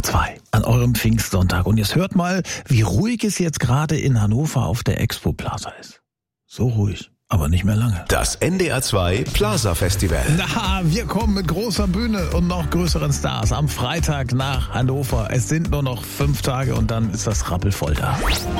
2 an eurem Pfingstsonntag. Und jetzt hört mal, wie ruhig es jetzt gerade in Hannover auf der Expo Plaza ist. So ruhig, aber nicht mehr lange. Das NDR 2 Plaza Festival. Na, wir kommen mit großer Bühne und noch größeren Stars am Freitag nach Hannover. Es sind nur noch 5 Tage und dann ist das rappelvoll da.